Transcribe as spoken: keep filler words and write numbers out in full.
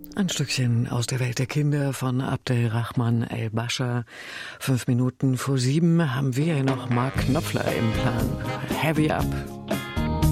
Ein Stückchen aus der Welt der Kinder von Abdelrahman El-Bashar. Fünf Minuten vor sieben haben wir noch Mark Knopfler im Plan. Heavy Up.